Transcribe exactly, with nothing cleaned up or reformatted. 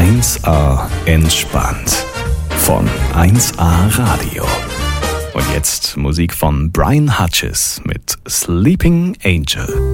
eins A entspannt von eins A Radio. Und jetzt Musik von Brian Hutchis mit Sleeping Angel.